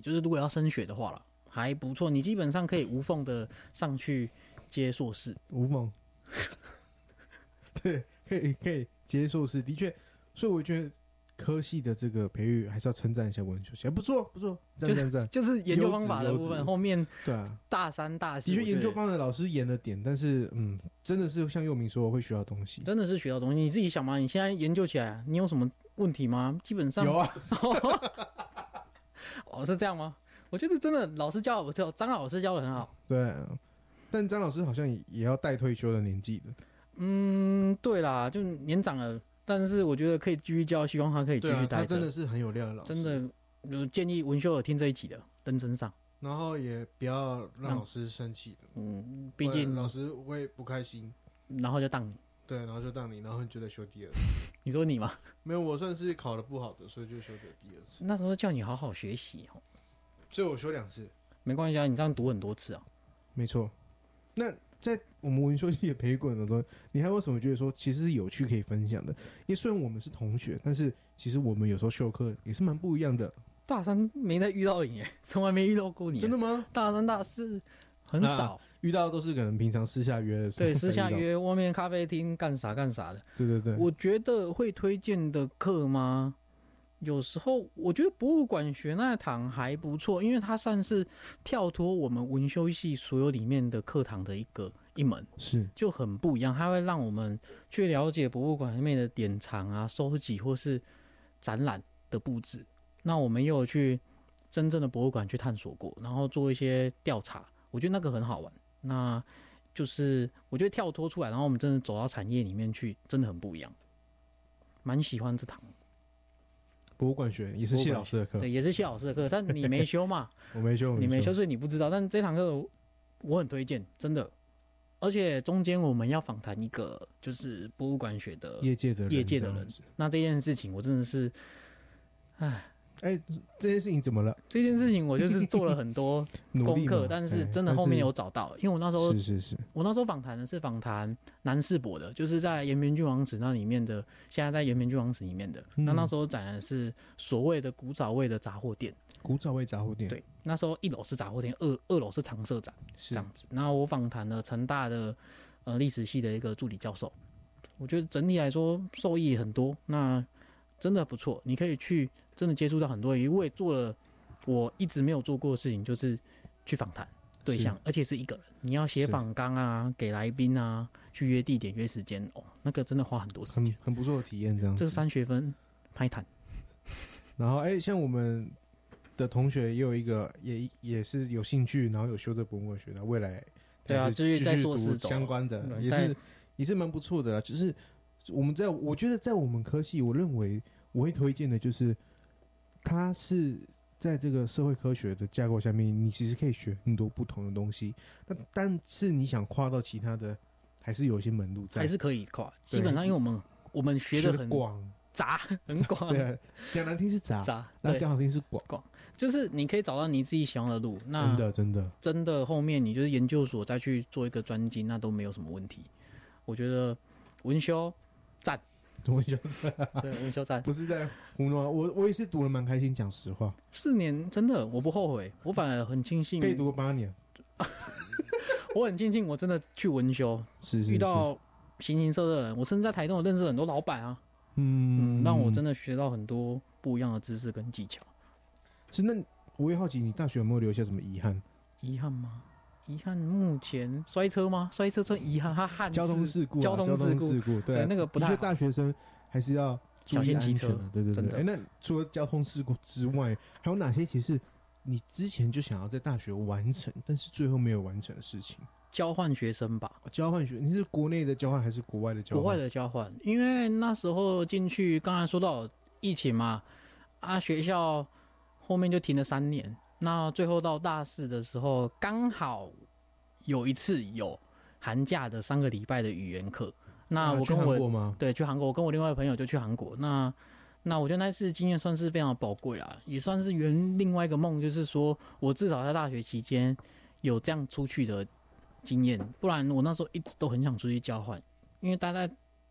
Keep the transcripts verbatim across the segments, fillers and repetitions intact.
就是如果要升学的话啦，还不错，你基本上可以无缝的上去接硕士。 无缝，对，可以可以接硕士，的确，所以我觉得科系的这个培育还是要称赞一下文修系，不错不错，赞赞赞， 就是研究方法的部分， 优质后面对啊， 大三大四， 的确研究方的老师演了点，但是嗯，真的是像佑明说会学到东西， 真的是学到东西。你自己想嘛，你现在研究起来，你有什么问题吗？基本上有啊， 哦，是这样吗？我觉得真的老师教的不错，张老师教的很好。 对，但张老师好像也也要带退休的年纪的。 嗯，对啦，就年长了，但是我觉得可以继续教，希望他可以继续待着、 啊、他真的是很有料的老师， 真的，就建议文修有听这一集的登真上， 然后也不要让老师生气的。 嗯，毕竟老师会不开心， 然后就当你。 对，然后就当你，然后就得修第二次。 你说你吗？ 没有，我算是考得不好的，所以就修的第二次。 那时候叫你好好学习哦， 所以我修两次， 没关系啊，你这样读很多次啊。 没错。那在我们文修系的培育过程中，你还有什么觉得说其实是有趣可以分享的？因为虽然我们是同学，但是其实我们有时候修课也是蛮不一样的。 大三没再遇到你耶，从来没遇到过你。 真的吗？ 大三大四很少、 啊、遇到都是可能平常私下约的时候， 对，私下约外面咖啡厅干啥干啥的。 对对对， 我觉得会推荐的课吗？有时候我觉得博物馆学那堂还不错，因为它算是跳脱我们文修系所有里面的课堂的一个一门， 是就很不一样。它会让我们去了解博物馆里面的典藏啊、收集或是展览的布置。那我们也有去真正的博物馆去探索过，然后做一些调查，我觉得那个很好玩。那就是我觉得跳脱出来，然后我们真的走到产业里面去，真的很不一样，蛮喜欢这堂。 博物馆学也是谢老师的课， 对，也是谢老师的课，但你没修嘛？ 我没修， 你没修，所以你不知道。但这堂课我很推荐，真的。而且中间我们要访谈一个就是博物馆学的业界的人业界的人，那这件事情我真的是，唉。 哎、欸，这件事情怎么了？ 这件事情我就是做了很多功课，但是真的后面有找到，因为我那时候是是是， 我那时候访谈的是访谈南世博的，就是在延平郡王祠那里面的，现在在延平郡王祠里面的。嗯、那那时候展的是所谓的古早味的杂货店， 古早味杂货店。 对，那时候一楼是杂货店，二二楼是常设展，这样子。然后我访谈了成大的呃历史系的一个助理教授，我觉得整体来说受益很多。那真的不错，你可以去真的接触到很多人。因为我也做了我一直没有做过的事情，就是去访谈对象，而且是一个人，你要写访纲啊，给来宾啊，去约地点、约时间，哦，那个真的花很多时间， 很很不错的体验。这样子， 这是三学分拍谈。 然后，哎、欸，像我们的同学也有一个，也也是有兴趣，然后有修这博物馆学的，未来对啊，继续在硕士走相关的，也是也是蛮不错的啦。就是我们在，我觉得在我们科系，我认为我会推荐的就是，它是在这个社会科学的架构下面，你其实可以学很多不同的东西。那但是你想跨到其他的，还是有一些门路在， 还是可以跨。基本上，因为我们我们学的很广。 杂很广， 对、啊，讲难听是杂， 杂， 那讲好听是广， 广就是你可以找到你自己喜欢的路。那真的真的真的后面你就是研究所再去做一个专精，那都没有什么问题。我觉得文修赞， 文修赞， 对文修赞， 不是在胡闹。我我也是读得蛮开心，讲实话， 四年真的我不后悔，我反而很庆幸可以读八年。 我很庆幸我真的去文修， 是是是， 遇到形形色色的人，我甚至在台东有认识很多老板啊。 嗯, 嗯，让我真的学到很多不一样的知识跟技巧。 是，那我也好奇，你大学有没有留下什么遗憾？ 遗憾吗？遗憾目前摔车吗？摔车算遗憾，他憾交通事故、啊， 交通事故， 事故，对、啊， 那个不太好。 大学生还是要小心骑车， 对对对。哎、欸，那除了交通事故之外，还有哪些其实你之前就想要在大学完成，但是最后没有完成的事情？ 交换学生吧， 交换学，你是国内的交换还是国外的交换？ 国外的交换，因为那时候进去，刚才说到疫情嘛，啊，学校后面就停了三年。那最后到大四的时候，刚好有一次有寒假的三个礼拜的语言课。那我跟我、 啊、去韩国吗？ 对，去韩国，我跟我另外一个朋友就去韩国。那那我觉得那次经验算是非常宝贵啦，也算是圆另外一个梦，就是说我至少在大学期间有这样出去的经验，不然我那时候一直都很想出去交换，因为待在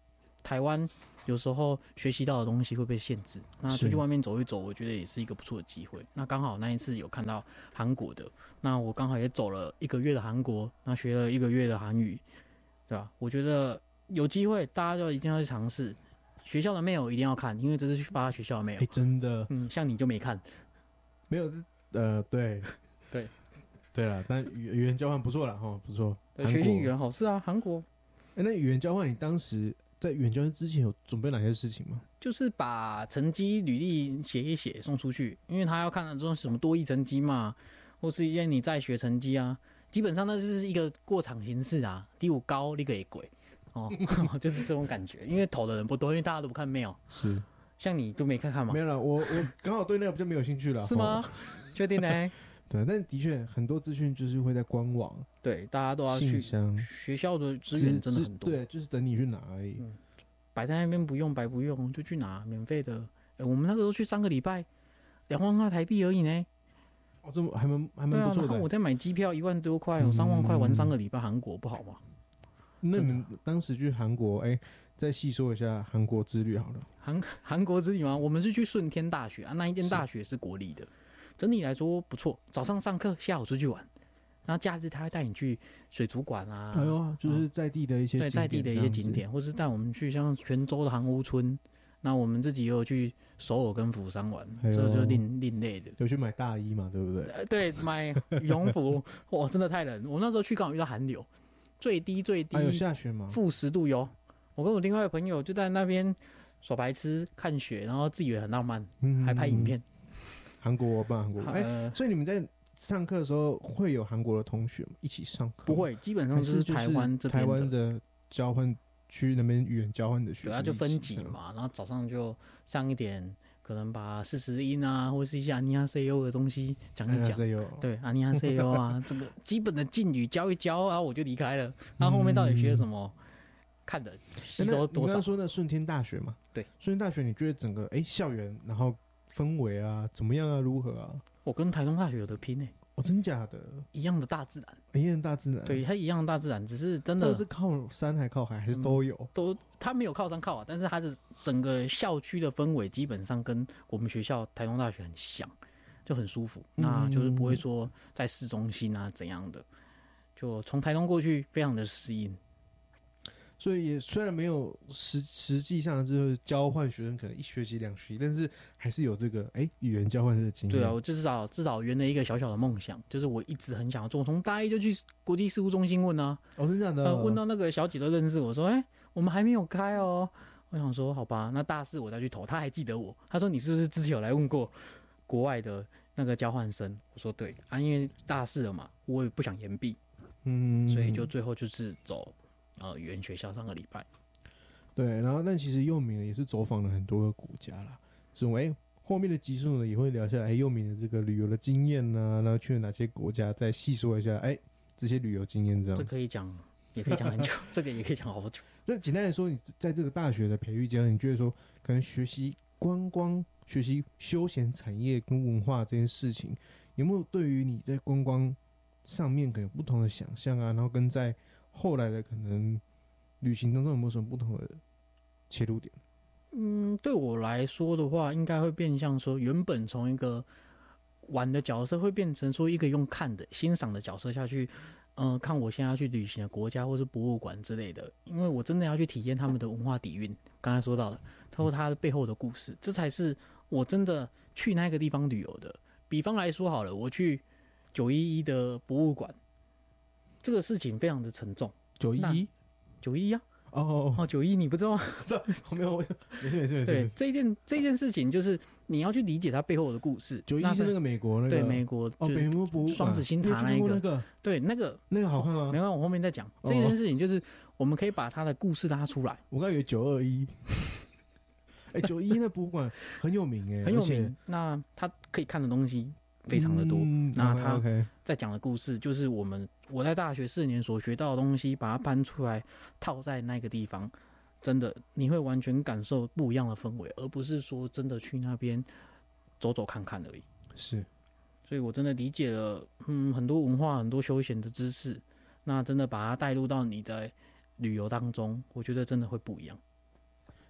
台湾有时候学习到的东西会被限制，那出去外面走一走，我觉得也是一个不错的机会。那刚好那一次有看到韩国的，那我刚好也走了一个月的韩国，那学了一个月的韩语，对吧？我觉得有机会大家就一定要去尝试。学校的 mail 一定要看，因为这是发学校的 mail。 哎、欸，真的， 嗯，像你就没看， 没有，呃，对， 对， 对了，但语语言交换不错了哈，不错。 学习语言好事啊，韩国。 哎、欸，那语言交换你当时在语言交换之前有准备哪些事情吗？ 就是把成绩履历写一写送出去，因为他要看的这种什么多益成绩嘛，或是一些你在学成绩啊，基本上那就是一个过场形式啊，第五高那个也鬼。哦，就是这种感觉，因为投的人不多，因为大家都不看 mail。 是， 像你都没看看吗？ 没有了，我我刚好对那个比较没有兴趣了。 是吗？确定呢？ 对，但的确很多资讯就是会在官网， 对，大家都要去。学校的资源真的很多， 对，就是等你去拿而已。 摆、嗯、在那边不用白不用，就去拿免费的。欸、我们那个时候去三个礼拜，两万块台币而已呢。 哦，这么还蛮还蛮不错的。 对啊，然后我再买机票一万多块，有三万块玩三个礼拜韩国，不好吗？ 那你们当时去韩国，哎、欸，再细说一下韩国之旅好了。 韩韩国之旅吗？我们是去顺天大学啊，那一间大学是国立的，整体来说不错。早上上课，下午出去玩，然后假日他会带你去水族馆啊， 哎呦，就是在地的一些对在地的一些景点，或是带我们去像泉州的韩屋村。那我们自己也有去首尔跟釜山玩，这就另另类的。 有去买大衣嘛，对不对？ 呃、对，买羽绒服，哇，真的太冷。我那时候去刚好遇到寒流。最低最低， 还有下雪吗？ 负十度哟！我跟我另外一个朋友就在那边耍白痴看雪，然后自以为很浪漫，嗯、还拍影片。 韩国吧，韩国。哎、呃欸，所以你们在上课的时候会有韩国的同学一起上课？ 不会，基本上就是台湾这边台湾的交换区那边语言交换的学生。 对啊，就分级嘛，然后早上就上一点。可能把四十音啊，或是一些阿尼亚 C O 的东西讲一讲，对阿尼亚 C O 啊，这个基本的敬语教一教，然后我就离开了。然后后面到底学什么，嗯、看的吸收多少？ 你刚刚说那顺天大学嘛， 对， 顺天大学，你觉得整个哎、欸、校园，然后氛围啊，怎么样啊，如何啊？ 我跟台东大学有得拼诶、欸。 哦，真假的？ 一样的大自然， 一样的大自然， 对，它一样的大自然，只是真的是靠山还靠海，还是都有？ 嗯、都，它没有靠山靠海，但是它的整个校区的氛围基本上跟我们学校台东大学很像，就很舒服。嗯、那就是不会说在市中心啊怎样的，就从台东过去非常的适应。 所以也虽然没有实实际上就是交换学生可能一学期两学期，但是还是有这个哎、欸、语言交换的经验。 对啊，我至少至少圆了一个小小的梦想，就是我一直很想要做。我从大一就去国际事务中心问啊， 哦，真的假的？ 呃，问到那个小姐都认识我说，哎、欸，我们还没有开哦。我想说，好吧，那大四我再去投。他还记得我，他说你是不是之前有来问过国外的那个交换生？我说对啊，因为大四了嘛，我也不想延毕，嗯，所以就最后就是走。呃，语言学校上个礼拜， 对，然后但其实佑敏也是走访了很多个国家啦，所以哎，后面的集数呢也会聊下来佑敏的这个旅游的经验啊，然后去了哪些国家，再细说一下哎这些旅游经验这样。 这可以讲，也可以讲很久，这个也可以讲好久。 那简单来说，你在这个大学的培育阶段，你觉得说可能学习观光、学习休闲产业跟文化这件事情，有没有对于你在观光上面可能有不同的想象啊？然后跟在后来的可能旅行当中有没有什么不同的切入点？ 嗯，对我来说的话，应该会变相说，原本从一个玩的角色，会变成说一个用看的、欣赏的角色下去，嗯、呃，看我现在要去旅行的国家或是博物馆之类的，因为我真的要去体验他们的文化底蕴。刚才说到的，透过它的背后的故事，这才是我真的去那个地方旅游的。比方来说好了，我去九一一的博物馆。这个事情非常的沉重。 九一一， 九一啊， 哦哦，九一你不知道吗？ 知道，没有，没事没事没事。 对，这件这件事情就是你要去理解它背后的故事。 九一是那个美国那个， 对，美国哦，美国博物馆双子星塔那一个， 那个， 对，那个那个好看吗？ 没关系，我后面再讲。这件事情就是我们可以把它的故事拉出来。 我刚以为九二一，哎，九一那博物馆很有名哎， 很有名。那它可以看的东西非常的多。嗯、那他在讲的故事，就是我们我在大学四年所学到的东西，把它搬出来套在那个地方，真的你会完全感受不一样的氛围，而不是说真的去那边走走看看而已。 是， 所以我真的理解了，嗯，很多文化、很多休闲的知识，那真的把它带入到你的旅游当中，我觉得真的会不一样。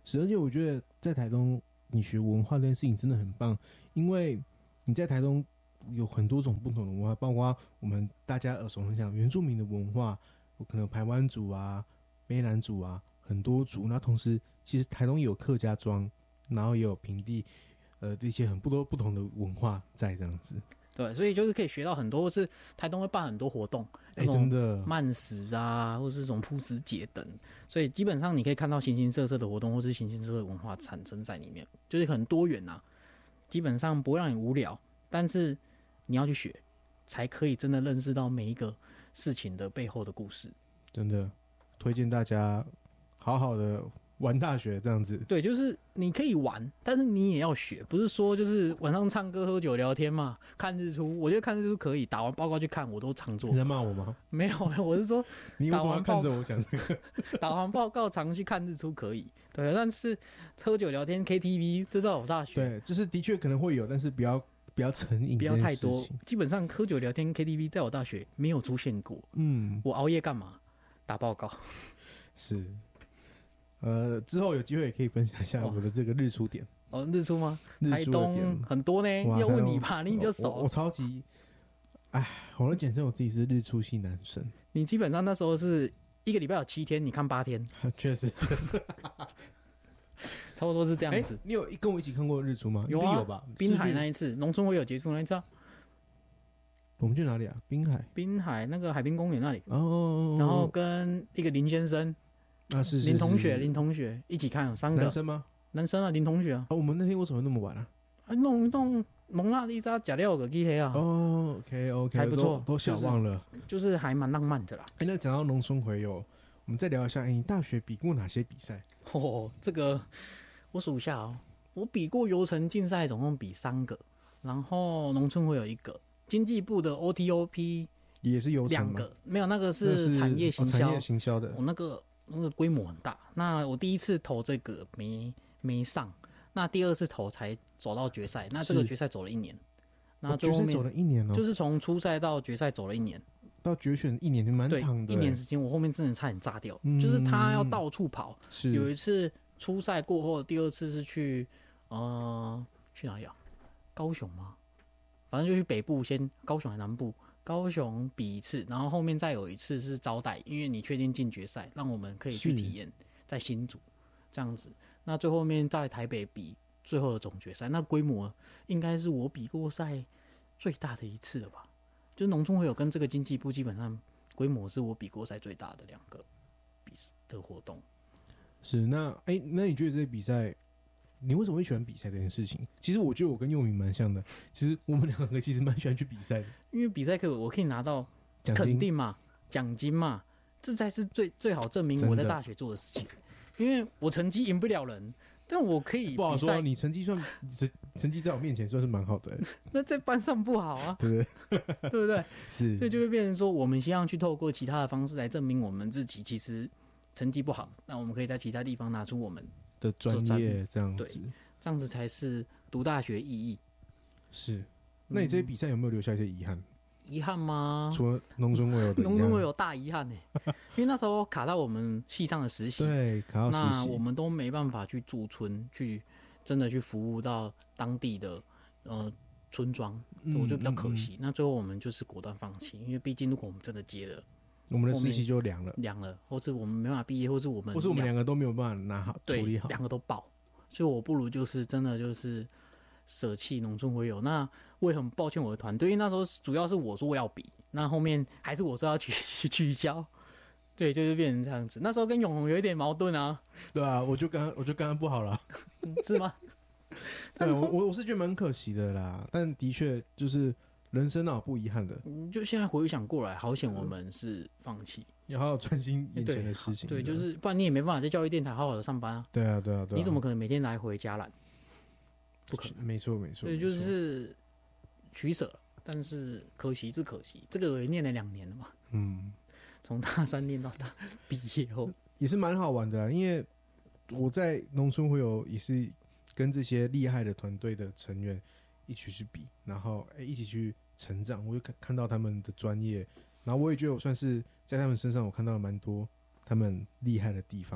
是，而且我觉得在台东你学文化这件事情真的很棒，因为你在台东有很多种不同的文化，包括我们大家耳熟能详原住民的文化，可能排湾族啊、卑南族啊，很多族。那同时，其实台东也有客家庄，然后也有平地，呃，这些很不多不同的文化在这样子。 对，所以就是可以学到很多，或是台东会办很多活动， 哎、欸，真的慢食啊，或是这种铺食节等，所以基本上你可以看到形形色色的活动，或是形形色色的文化产生在里面，就是很多元啊，基本上不会让你无聊，但是你要去学，才可以真的认识到每一个事情的背后的故事。 真的推荐大家好好的玩大学这样子。 对，就是你可以玩，但是你也要学，不是说就是晚上唱歌、喝酒、聊天嘛，看日出。我觉得看日出可以，打完报告去看，我都常做。 你在骂我吗？ 没有，我是说， 你为什么要看着我讲这个？ 打完报告常去看日出可以，对，但是喝酒聊天、K T V 这在我大学， 对，就是的确可能会有，但是不要不要成瘾， 不要太多。基本上喝酒聊天、K T V 在我大学没有出现过。嗯，我熬夜干嘛？打报告。 是。呃，之后有机会也可以分享一下我的这个日出点。 哦，日出吗？ 日出台东很多呢，要问你吧，你比较熟。 我, 我超级，哎，我能简称我自己是日出系男生。 你基本上那时候是一个礼拜有七天，你看八天。 确实，确实， 差不多是这样子。 欸、你有跟我一起看过日出吗？ 有啊， 有吧？ 滨海那一次，农村会有结束那一次、啊。 我们去哪里啊？滨海。 滨海那个海滨公园那里。 哦。 然后跟一个林先生。 啊，是是林同学，林同学一起看，有三个男生吗？ 男生啊，林同学啊。 啊，我们那天为什么那么晚啊？ 啊，弄一弄蒙娜丽莎假料个去黑啊。 哦 ，OK OK， 还不错， 都小忘了、 就是，就是还蛮浪漫的啦。 哎、欸，那讲到农村回游，我们再聊一下，哎、欸，你大学比过哪些比赛？ 哦，这个我数一下哦，我比过游程竞赛，总共比三个，然后农村会有一个，经济部的 O T O P 也是游程吗？ 两个，没有，那个是产业行销， 哦、产业行销的， 我、哦、那个。那个规模很大，那我第一次投这个没没上，那第二次投才走到决赛，那这个决赛走了一年，那最后面、 哦、决赛走了一年哦， 就是从初赛到决赛走了一年， 到决选一年蛮长的， 一年时间，我后面真的差点炸掉，嗯、就是他要到处跑， 是有一次初赛过后，第二次是去呃去哪里啊？高雄吗？反正就去北部先，高雄还南部。高雄比一次，然后后面再有一次是招待，因为你确定进决赛，让我们可以去体验在新竹这样子。那最后面在台北比最后的总决赛，那规模应该是我比过赛最大的一次了吧？就农村会有跟这个经济部基本上规模是我比过赛最大的两个比的活动。 是那哎、欸，那你觉得这些比赛？你为什么会喜欢比赛这件事情？其实我觉得我跟佑明蛮像的。其实我们两个其实蛮喜欢去比赛的， 因为比赛可以我可以拿到肯定嘛，奖金嘛，这才是最最好证明我在大学做的事情。因为我成绩赢不了人，但我可以比赛。 不好说，你成绩算成绩在我面前算是蛮好的、欸。 那在班上不好啊， 对不对？ 对不对？ 是， 所以就会变成说，我们希望去透过其他的方式来证明我们自己其实成绩不好，那我们可以在其他地方拿出我们的专业这样子， 对，这样子才是读大学意义。 是，那你这些比赛有没有留下一些遗憾？ 遗憾吗？ 除了农村会有的， 农村会有大遗憾呢、欸，因为那时候卡到我们系上的实习， 对，卡到实习， 那我们都没办法去驻村，去真的去服务到当地的呃村庄，嗯、我觉得比较可惜。嗯嗯、那最后我们就是果断放弃，因为毕竟如果我们真的接了。 我们的实习就凉了， 凉了，或是我们没办法毕业，或是我们， 或是我们两个都没有办法拿好处理好， 两个都爆，所以我不如就是真的就是舍弃农村会友。那我也很抱歉我的团队，因为那时候主要是我说我要比，那后面还是我说要取取消，对，就是变成这样子。那时候跟永红有一点矛盾啊， 对啊，我就刚我就刚刚不好了， 是吗？ 对，我我我是觉得蛮可惜的啦，但的确就是。人生哪有不遗憾的？ 就现在回想过来，好险我们是放弃， 要好好专心眼前的事情。 对，对就是不然你也没办法在教育电台好好的上班啊。 对啊，对啊，对啊。 你怎么可能每天来回加览？不可能。 没错，没错。 所以就是取舍了，但是可惜是可惜，这个也念了两年了嘛。嗯，从大三念到大毕业后， 也是蛮好玩的、啊，因为我在农村会有也是跟这些厉害的团队的成员一起去比，然后、欸、一起去成长，我就看到他们的专业，然后我也觉得我算是在他们身上我看到了蛮多他们厉害的地方，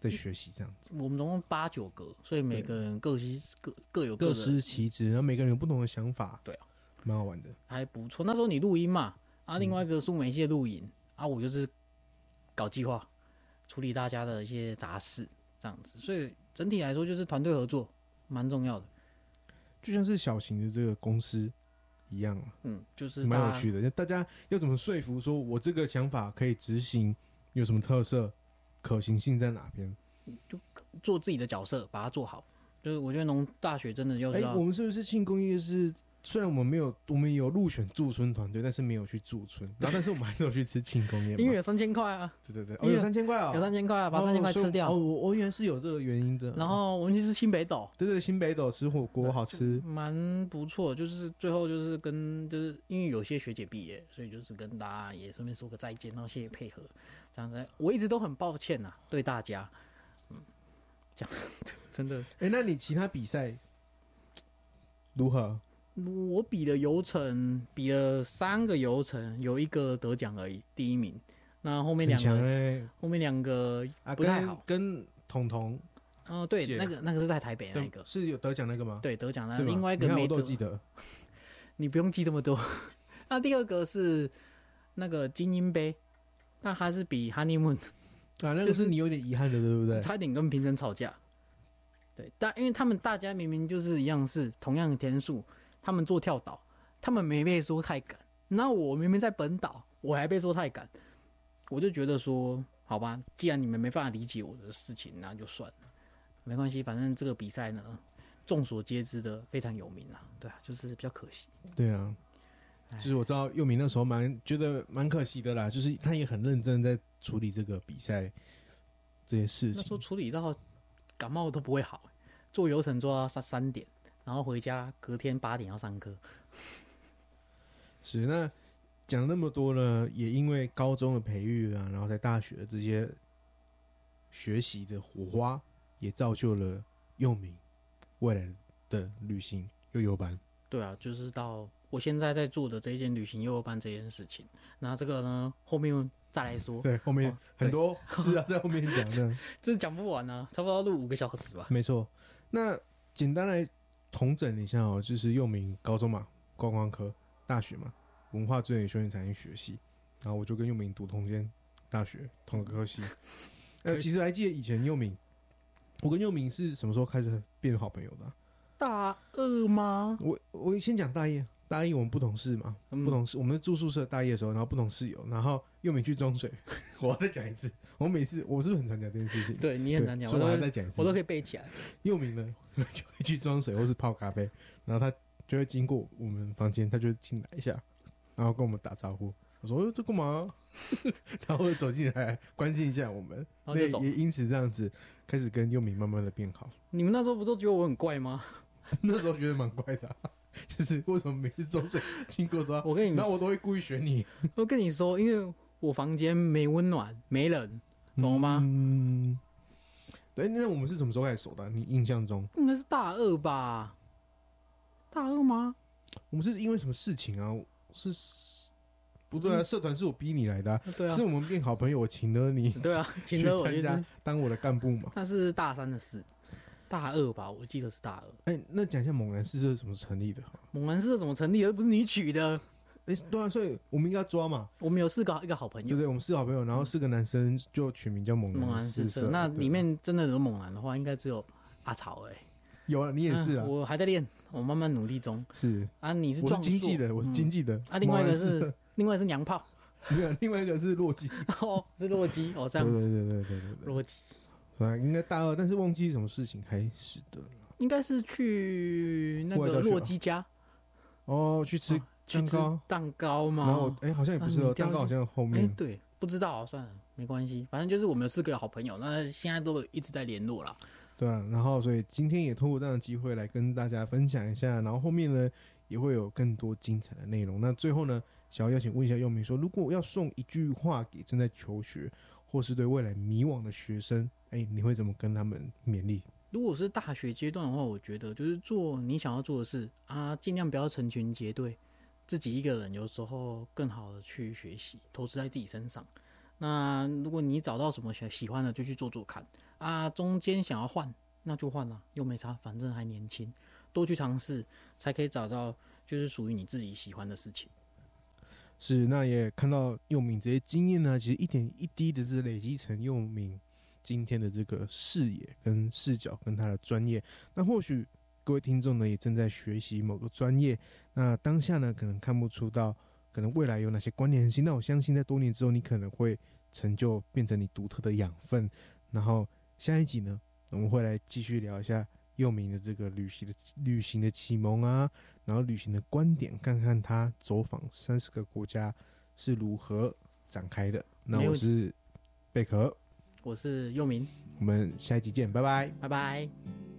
在学习这样子。 我们总共八九个，所以每个人各司各各有各的各司其职，然后每个人有不同的想法。 对啊， 蛮好玩的， 还不错。那时候你录音嘛，啊，另外一个苏美系录影、嗯、啊，我就是搞计划，处理大家的一些杂事这样子。所以整体来说，就是团队合作蛮重要的， 就像是小型的这个公司一样啊。 嗯，就是蛮有趣的。大家要怎么说服说我这个想法可以执行，有什么特色，可行性在哪边？ 就做自己的角色，把它做好。就是我觉得农大学真的就是要、 欸、我们是不是庆功业是？虽然我们没有，我们有入选驻村团队，但是没有去驻村，然后但是我们还是有去吃庆功宴， 因为有三千块啊， 对对对，哦有三千块哦， 有三千块啊，把三千块吃掉。 哦，我我原来是有这个原因的。 然后我们去吃新北斗， 对对，新北斗吃火锅好吃， 蛮不错。就是最后就是跟就是因为有些学姐毕业，所以就是跟大家也顺便说个再见，然后谢谢配合，这样子。我一直都很抱歉呐、啊，对大家，嗯，这样真的是。 哎、欸，那你其他比赛如何？ 我比了游程，比了三个游程，有一个得奖而已，第一名。那后面两个， 欸、 后面两个不太好。 啊、跟跟彤彤， 哦、呃，对，那个那个是在台北那个， 是有得奖那个吗？ 对，得奖的。另外一个没得， 我都记得。 你不用记这么多。那第二个是那个精英杯，那它是比 Honeymoon 啊，那个是你有点遗憾的，对不对？ 差点跟评审吵架。对，但因为他们大家明明就是一样是同样的天数。他们做跳岛，他们没被说太赶，那我明明在本岛，我还被说太赶，我就觉得说，好吧，既然你们没办法理解我的事情，那就算了，没关系，反正这个比赛呢，众所皆知的非常有名啊，对啊，就是比较可惜。 对啊，就是我知道佑明那时候蛮觉得蛮可惜的啦，就是他也很认真在处理这个比赛这些事情。 那时候处理到感冒都不会好，做游程做到三三点。然后回家，隔天八点要上课。 是，那讲那么多呢，也因为高中的培育啊，然后在大学的这些学习的火花，也造就了佑明未来的旅行悠悠班。 对啊，就是到我现在在做的这一件旅行悠悠班这件事情。那这个呢，后面再来说。 对，后面很多事啊，在后面讲的， 这讲不完啊，差不多要录五个小时吧。 没错，那简单来统整一下哦，就是佑明高中嘛，观光科；大学嘛，文化资源与休闲产业学系。然后我就跟佑明读同间大学，同个科系。呃，其实还记得以前佑明，我跟佑明是什么时候开始变好朋友的、啊？ 大二吗？ 我我先讲大一，大一我们不同室嘛，嗯、不同室，我们住宿舍大一的时候，然后不同室友，然后佑明去装水，我要再讲一次，我每次我是不是很常讲这件事情？ 对你很常讲，我我要再讲一次， 我都可以背起来。 佑明呢就会去装水或是泡咖啡，然后他就会经过我们房间，他就进来一下，然后跟我们打招呼。我说：“哎、这干嘛？”然后走进来关心一下我们， 然后就走。 也因此这样子开始跟佑明慢慢的变好。 你们那时候不都觉得我很怪吗？ 那时候觉得蛮怪的、啊，就是为什么每次装水经过都要我跟你， 然后我都会故意选你。 我跟你说，因为我房间没温暖，没人，懂吗？ 嗯，对。那我们是什么时候开始熟的、啊？你印象中应该是大二吧？大二吗？ 我们是因为什么事情啊？是。不对啊， 嗯、 社团是我逼你来的、啊， 对啊， 是我们变好朋友，我请了你， 对啊，请了我去参加当我的干部嘛。 那是大三的事，大二吧，我记得是大二。 哎、欸，那讲一下猛男社是怎么成立的？ 猛男社怎么成立的？不是你取的？ 哎、欸，对啊，所以我们应该抓嘛。 我们有四个一个好朋友， 对对，我们四个好朋友，然后四个男生就取名叫猛男猛男社。 社。那里面真的有猛男的话，应该只有阿草哎、欸。 有啊，你也是啊、 嗯。我还在练，我慢慢努力中。 是啊，你是我是经济的，我是经济的、 嗯。啊，另外一个是另外是娘炮。 没有，另外一个是洛基。 哦，是洛基哦，这样。 对对对对对对对。 洛基。 啊，应该大二，但是忘记什么事情开始的。 应该是去那个洛基家。 哦，去吃蛋糕。 蛋糕吗？ 然后哎、欸，好像也不是哦、啊，蛋糕好像后面。 哎、欸，对，不知道，算了，没关系，反正就是我们有四个好朋友，那现在都一直在联络啦。 对啊，然后所以今天也通过这样的机会来跟大家分享一下，然后后面呢也会有更多精彩的内容。那最后呢，想要邀请问一下佑明说，如果我要送一句话给正在求学或是对未来迷惘的学生，哎、欸，你会怎么跟他们勉励？ 如果是大学阶段的话，我觉得就是做你想要做的事啊，尽量不要成群结队，自己一个人有时候更好的去学习，投资在自己身上。 那如果你找到什么喜欢的，就去做做看啊。中间想要换，那就换了，又没差，反正还年轻，多去尝试，才可以找到就是属于你自己喜欢的事情。 是，那也看到佑铭这些经验呢，其实一点一滴的是累积成佑铭今天的这个视野跟视角跟他的专业。那或许各位听众呢也正在学习某个专业，那当下呢可能看不出到可能未来有哪些关联性，那我相信在多年之后你可能会成就变成你独特的养分。然后下一集呢我们会来继续聊一下佑铭的这个旅行的旅行的启蒙啊，然后旅行的观点，看看他走访三十个国家是如何展开的。那我是贝壳， 我是佑铭， 我们下一集见，拜拜， 拜拜。